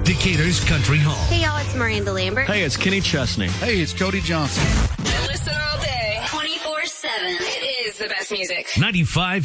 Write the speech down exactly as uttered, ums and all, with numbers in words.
Decatur's Country Hall. Hey, y'all, it's Miranda Lambert. Hey, it's Kenny Chesney. Hey, it's Cody Johnson. Listen all day, twenty-four seven. It is the best music. ninety-five